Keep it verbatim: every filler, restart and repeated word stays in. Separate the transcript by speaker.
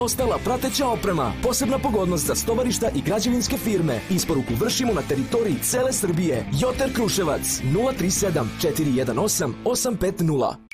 Speaker 1: Ostala prateća oprema, posebna pogodnost za stovarišta i građevinske firme. Isporuku vršimo na teritoriji cele Srbije. Joter Kruševac nula tri sedam četiri jedan osam osam pet nula.